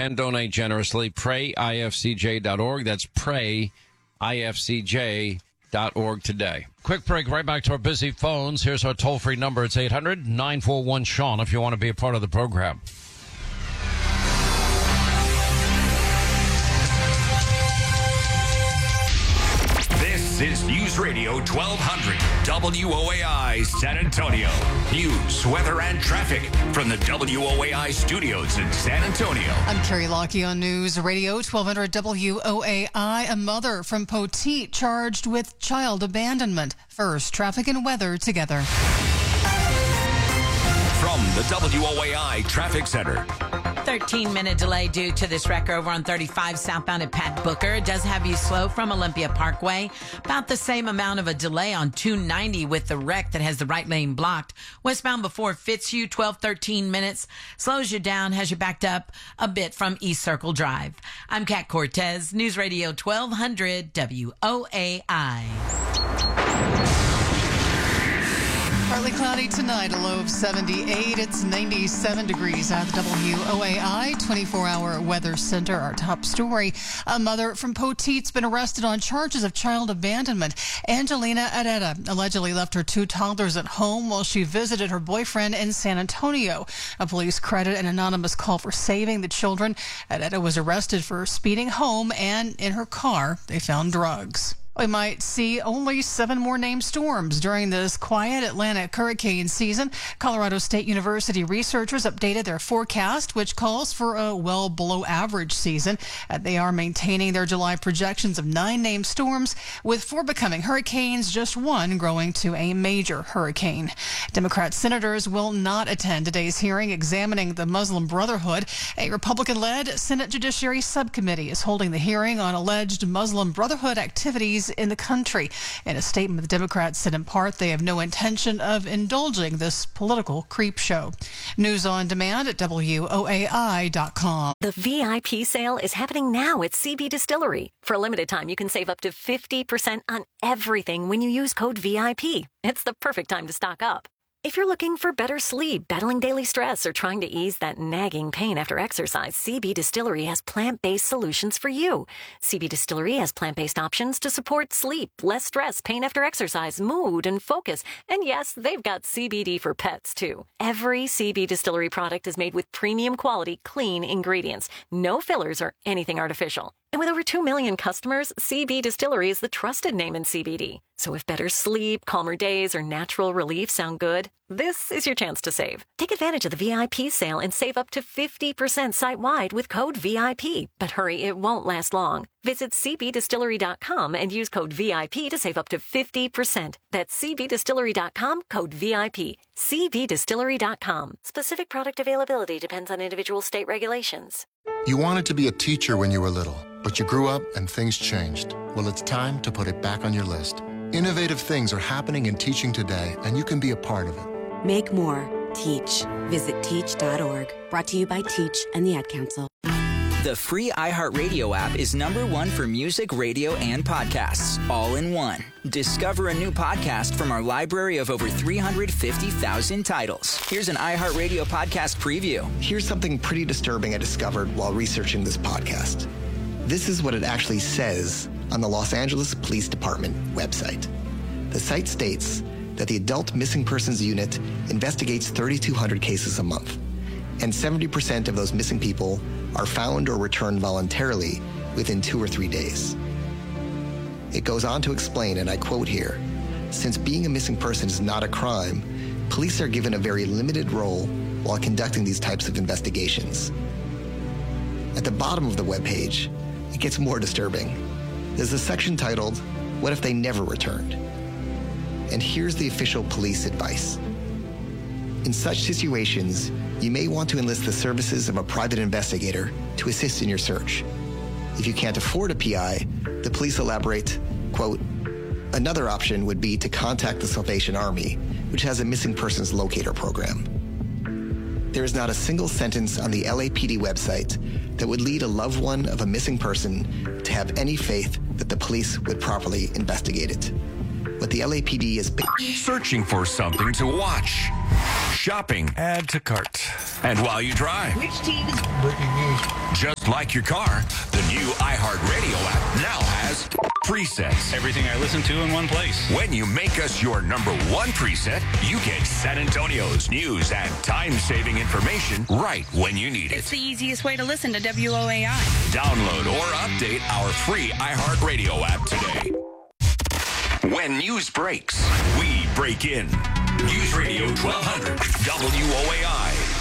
can donate generously. PrayIFCJ.org. That's PrayIFCJ.org today. Quick break, right back to our busy phones. Here's our toll-free number. It's 800-941-SEAN if you want to be a part of the program. This is News Radio 1200 WOAI San Antonio. News, weather, and traffic from the WOAI studios in San Antonio. I'm Carrie Lockie on News Radio 1200 WOAI. A mother from Poteet charged with child abandonment. First, traffic and weather together. From the WOAI Traffic Center. 13-minute delay due to this wreck over on 35 southbound at Pat Booker. It does have you slow from Olympia Parkway. About the same amount of a delay on 290 with the wreck that has the right lane blocked. Westbound before Fitzhugh, 13 minutes. Slows you down, has you backed up a bit from East Circle Drive. I'm Kat Cortez, News Radio 1200 WOAI. Partly cloudy tonight, a low of 78. It's 97 degrees at the WOAI 24-hour weather center. Our top story, a mother from Poteet's been arrested on charges of child abandonment. Angelina Areta allegedly left her two toddlers at home while she visited her boyfriend in San Antonio. A police credit an anonymous call for saving the children. Areta was arrested for speeding home, and in her car, they found drugs. We might see only 7 more named storms during this quiet Atlantic hurricane season. Colorado State University researchers updated their forecast, which calls for a well below average season. They are maintaining their July projections of 9 named storms, with 4 becoming hurricanes, just 1 growing to a major hurricane. Democrat senators will not attend today's hearing examining the Muslim Brotherhood. A Republican-led Senate Judiciary Subcommittee is holding the hearing on alleged Muslim Brotherhood activities in the country. In a statement, the Democrats said in part they have no intention of indulging this political creep show. News on demand at WOAI.com. The VIP sale is happening now at CB Distillery. For a limited time, you can save up to 50% on everything when you use code VIP. It's the perfect time to stock up. If you're looking for better sleep, battling daily stress, or trying to ease that nagging pain after exercise, CB Distillery has plant-based solutions for you. CB Distillery has plant-based options to support sleep, less stress, pain after exercise, mood, and focus. And yes, they've got CBD for pets, too. Every CB Distillery product is made with premium quality, clean ingredients. No fillers or anything artificial. And with over 2 million customers, CB Distillery is the trusted name in CBD. So if better sleep, calmer days, or natural relief sound good, this is your chance to save. Take advantage of the VIP sale and save up to 50% site-wide with code VIP. But hurry, it won't last long. Visit cbdistillery.com and use code VIP to save up to 50%. That's cbdistillery.com, code VIP. cbdistillery.com. Specific product availability depends on individual state regulations. You wanted to be a teacher when you were little, but you grew up and things changed. Well, it's time to put it back on your list. Innovative things are happening in teaching today, and you can be a part of it. Make more. Teach. Visit teach.org. Brought to you by Teach and the Ad Council. The free iHeartRadio app is #1 for music, radio, and podcasts, all in one. Discover a new podcast from our library of over 350,000 titles. Here's an iHeartRadio podcast preview. Here's something pretty disturbing I discovered while researching this podcast. This is what it actually says on the Los Angeles Police Department website. The site states that the Adult Missing Persons Unit investigates 3,200 cases a month, and 70% of those missing people are found or returned voluntarily within 2 or 3 days. It goes on to explain, and I quote here, since being a missing person is not a crime, police are given a very limited role while conducting these types of investigations. At the bottom of the webpage, it gets more disturbing. There's a section titled, What If They Never Returned? And here's the official police advice. In such situations, you may want to enlist the services of a private investigator to assist in your search. If you can't afford a PI, the police elaborate, quote, another option would be to contact the Salvation Army, which has a missing persons locator program. There is not a single sentence on the LAPD website that would lead a loved one of a missing person to have any faith that the police would properly investigate it. what the LAPD is... Searching for something to watch. Shopping. Add to cart. And while you drive. Which team is breaking news? Just like your car, the new iHeartRadio app now has presets. Everything I listen to in one place. When you make us your number one preset, you get San Antonio's news and time-saving information right when you need it. It's the easiest way to listen to WOAI. Download or update our free iHeartRadio app today. When news breaks, we break in. News Radio 1200 WOAI.